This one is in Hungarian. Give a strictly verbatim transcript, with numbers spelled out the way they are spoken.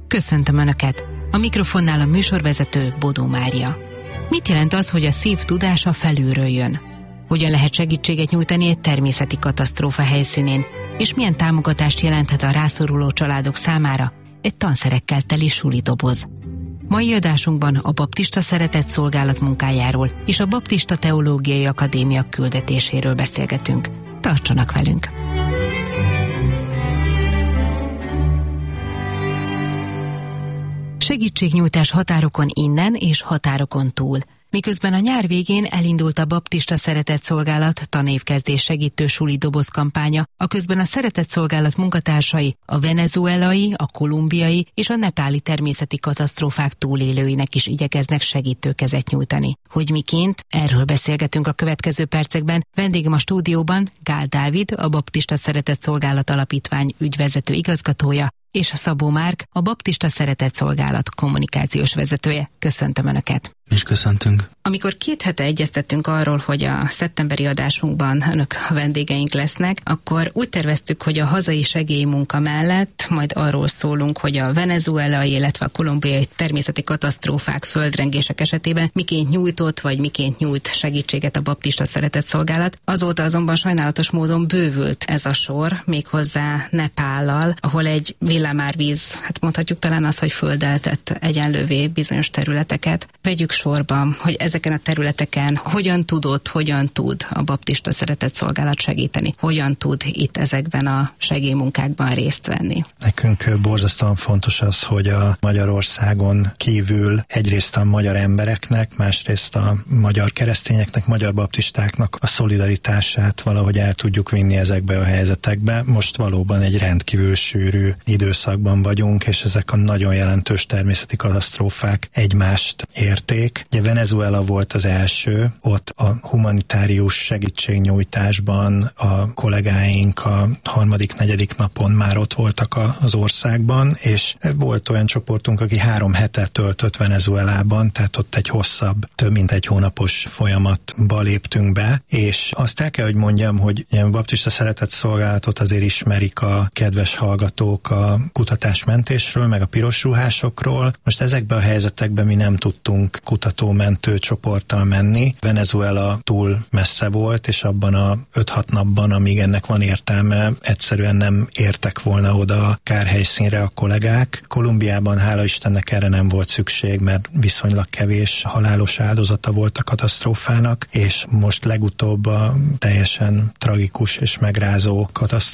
Köszöntöm Önöket! A mikrofonnál a műsorvezető Bodó Mária. Mit jelent az, hogy a szív tudása felülről jön? Hogyan lehet segítséget nyújtani egy természeti katasztrófa helyszínén? És milyen támogatást jelenthet a rászoruló családok számára egy tanszerekkel teli sulidoboz? Mai adásunkban a Baptista Szeretett Szolgálat munkájáról és a Baptista Teológiai Akadémia küldetéséről beszélgetünk. Tartsanak velünk! Segítségnyújtás határokon innen és határokon túl. Miközben a nyár végén elindult a Baptista Szeretett Szolgálat tanévkezdés segítő sulidoboz kampánya, aközben a Szeretett Szolgálat munkatársai a venezuelai, a kolumbiai és a nepáli természeti katasztrófák túlélőinek is igyekeznek segítőkezet nyújtani. Hogy miként? Erről beszélgetünk a következő percekben. Vendégem a stúdióban Gál Dávid, a Baptista Szeretett Szolgálat Alapítvány ügyvezető igazgatója, és Szabó Márk, a Baptista Szeretett Szolgálat kommunikációs vezetője. Köszöntöm Önöket! És köszöntünk. Amikor két hete egyeztettünk arról, hogy a szeptemberi adásunkban Önök vendégeink lesznek, akkor úgy terveztük, hogy a hazai segélymunka mellett majd arról szólunk, hogy a venezuelai, illetve a kolumbiai természeti katasztrófák, földrengések esetében miként nyújtott, vagy miként nyújt segítséget a Baptista Szeretett Szolgálat. Azóta azonban sajnálatos módon bővült ez a sor, méghozzá Nepállal, ahol egy villámárvíz, hát mondhatjuk talán az, hogy földeltett egyenlővé bizonyos területeket. Vegyük sorban, hogy ezeken a területeken hogyan tudott, hogyan tud a Baptista Szeretett Szolgálat segíteni, hogyan tud itt ezekben a segélymunkákban részt venni. Nekünk borzasztóan fontos az, hogy a Magyarországon kívül egyrészt a magyar embereknek, másrészt a magyar keresztényeknek, magyar baptistáknak a szolidaritását valahogy el tudjuk vinni ezekbe a helyzetekbe. Most valóban egy rendkívül sűrű időszakban vagyunk, és ezek a nagyon jelentős természeti katasztrófák egymást érték. Ugye Venezuela volt az első, ott a humanitárius segítségnyújtásban a kollégáink a harmadik, negyedik napon már ott voltak a, az országban, és volt olyan csoportunk, aki három hetet töltött Venezuelában, tehát ott egy hosszabb, több mint egy hónapos folyamatba léptünk be, és azt el kell, hogy mondjam, hogy a Baptista Szeretett Szolgálatot azért ismerik a kedves hallgatók a kutatásmentésről, meg a pirosruhásokról. Most ezekben a helyzetekben mi nem tudtunk kutató-mentő csoporttal menni. Venezuela túl messze volt, és abban a öt-hat napban, amíg ennek van értelme, egyszerűen nem értek volna oda a kárhelyszínre a kollégák. Kolumbiában hála Istennek erre nem volt szükség, mert viszonylag kevés halálos áldozata volt a katasztrófának, és most legutóbb a teljesen tragikus és megrázó katasztrófa